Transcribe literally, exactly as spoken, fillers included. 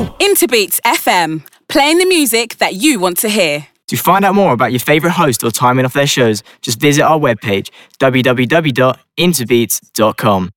Interbeats F M, playing the music that you want to hear. To find out more about your favourite host or timing of their shows, just visit our webpage, w w w dot interbeats dot com.